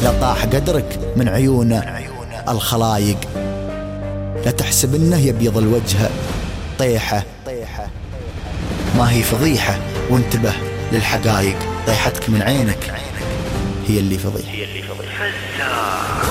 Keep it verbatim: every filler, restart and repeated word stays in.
لا طاح قدرك من عيون الخلايق، لا تحسب انه يبيض الوجه طيحة، ما هي فضيحة وانتبه للحقائق، طيحتك من عينك هي اللي فضيحة.